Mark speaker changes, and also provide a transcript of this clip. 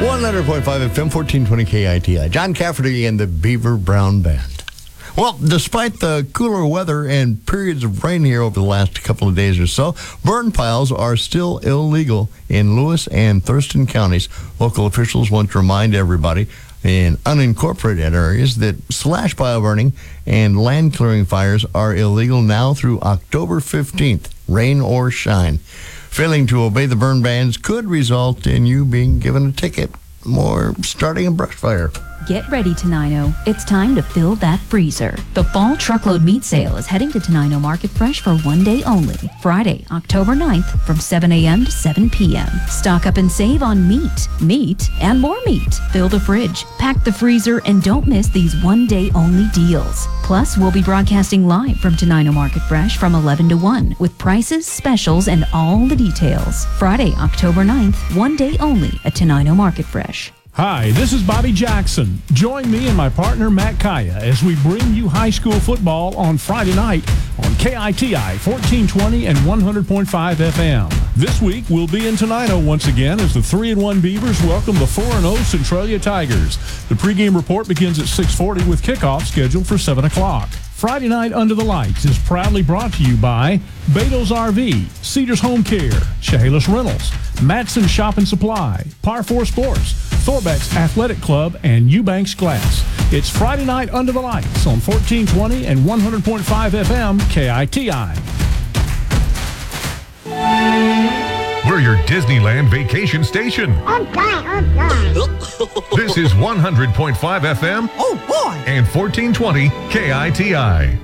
Speaker 1: 100.5 FM, 1420 KITI. John Cafferty and the Beaver Brown Band. Well, despite the cooler weather and periods of rain here over the last couple of days or so, burn piles are still illegal in Lewis and Thurston counties. Local officials want to remind everybody in unincorporated areas that slash pile burning and land clearing fires are illegal now through October 15th, rain or shine. Failing to obey the burn bans could result in you being given a ticket or starting a brush fire.
Speaker 2: Get ready, Tenino. It's time to fill that freezer. The Fall Truckload Meat Sale is heading to Tenino Market Fresh for one day only. Friday, October 9th from 7 a.m. to 7 p.m. Stock up and save on meat, and more meat. Fill the fridge, pack the freezer, and don't miss these one-day only deals. Plus, we'll be broadcasting live from Tenino Market Fresh from 11 to 1 with prices, specials, and all the details. Friday, October 9th, one day only at Tenino Market Fresh.
Speaker 3: Hi, this is Bobby Jackson. Join me and my partner Matt Kaya as we bring you high school football on Friday night on KITI 1420 and 100.5 FM. This week we'll be in Tenino once again as the 3-1 Beavers welcome the 4-0 Centralia Tigers. The pregame report begins at 6:40 with kickoff scheduled for 7 o'clock. Friday Night Under the Lights is proudly brought to you by Beidl's RV, Cedars Home Care, Chehalis Rentals, Matson Shop and Supply, Par 4 Sports, Thorbeck's Athletic Club, and Eubanks Glass. It's Friday Night Under the Lights on 1420 and 100.5 FM KITI.
Speaker 4: We're your Disneyland vacation station. This is 100.5 FM.
Speaker 5: Oh, boy.
Speaker 4: And 1420 KITI.